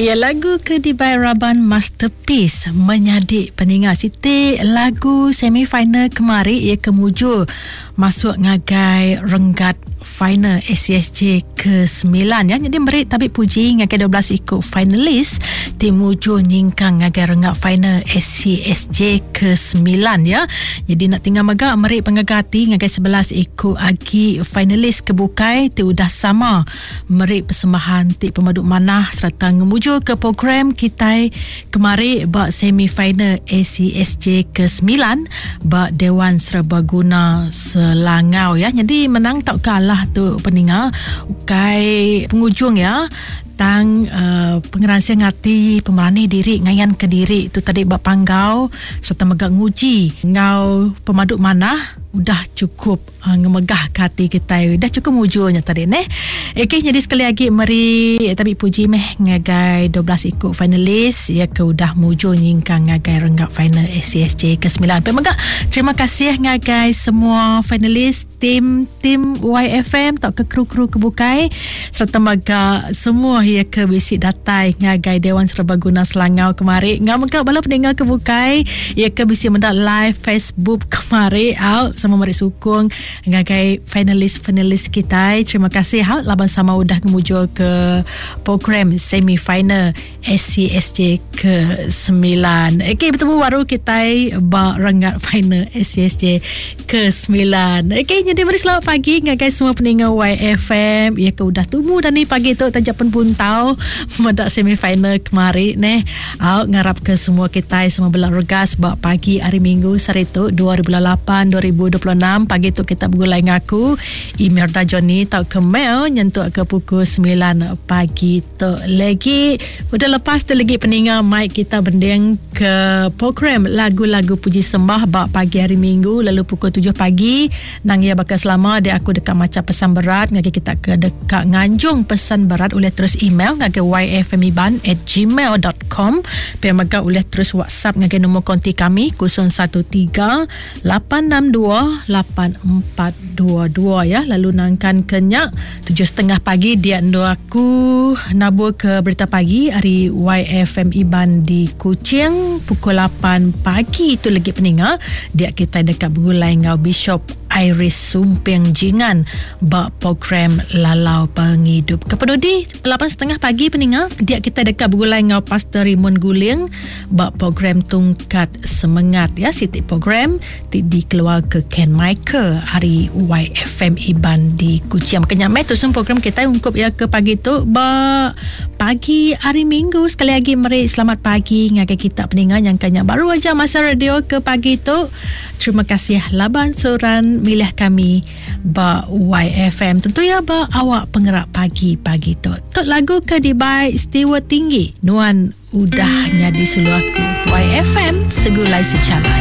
Ya, lagu Kedibai Raban Masterpiece menyadik peningat Siti. Lagu semifinal kemarin ia kemuju masuk ngagai renggat final SCSJ ke-9 ya. Jadi merit tabik puji ngagai 12 ikut finalis timuju nyingkang ngagai renggat final SCSJ ke-9 ya. Jadi nak tinggal megak merit pengagati ngagai 11 ikut agi finalis kebukai ti udah sama merit persembahan ti pemaduk manah serta ngemuju ke program kita kemari bak semifinal SCSJ ke-9 bak Dewan Serbaguna Selangau ya. Jadi menang tak kalah tu peninga ukai pengujung ya. Tang pengerasian ngati pemerani diri ngayan ke diri tu tadi bak panggau serta megak nguji ngau pemaduk manah udah cukup ngemegah hati kita, dah cukup mujurnya tadi neh. Okey, jadi sekali lagi mari tapi puji meh ngagai 12 ikut finalis ya ke udah mujur nyingkang ngagai renggak final SCSJ ke-9. Pemegak terima kasih ngagai semua finalis tim YFM tak ke kru-kru kebukai serta megak semua ya ke bisi datai ngagai Dewan Serbaguna Selangau kemari. Ngam megak bala pendengar kebukai ya ke bisi mendak live Facebook kemari out sama mari sukung ngagai finalis kita. Terima kasih laban sama udah ngemujur ke program semifinal SCSJ ke-9. Okey, bertemu baru kita bak renggat final SCSJ ke-9. Okey, jadi mari selamat pagi ngagai semua pendengar YFM. Ya ke udah tunggu dan ni pagi tu tajapan pun tahu mendak semifinal kemari neh. Ngarap ke semua kita semua belak regas bak pagi hari Minggu saritu 2008 2026 pagi tu kita bergulai ngaku email dah Johnny tau ke mail nyentuh ke pukul 9 pagi tu lagi. Udah lepas tu lagi peninggal mic kita bendeng ke program lagu-lagu puji sembah bak pagi hari Minggu lalu pukul 7 pagi nang ia bakal selama dia aku dekat macam pesan berat ngagi kita ke dekat nganjung pesan berat boleh terus email ngagi yfmiban@gmail.com pemaga boleh terus WhatsApp ngagi nombor konti kami 0113828422 ya. Lalu nangkan kenyak 7.30 pagi dia ndo aku nabur ke berita pagi hari YFM Iban di Kuching pukul 8 pagi itu lagi peninga dia kita dekat bergulai ngau Bishop Iris Sumping Jingan bak program Lalau Penghidup Kepenudi 8.30 pagi peninga dia kita dekat bergulai ngau Pastor Rimun Guling bak program Tungkat Semangat ya. Siti program dikeluar ke Ken Michael hari YFM Iban di Kuching. Makanya mai tu semua program kita ungkup ya ke pagi tu bak pagi hari Minggu. Sekali lagi mari selamat pagi ngagai kita peninga yang kanya baru aja masa radio ke pagi tu. Terima kasih laban suran milih kami ba YFM. Tentu ya ba awak penggerak pagi-pagi tu. Tok lagu Kedibai Istiwa Tinggi Nuan udahnya di suluaku YFM segulai secalai.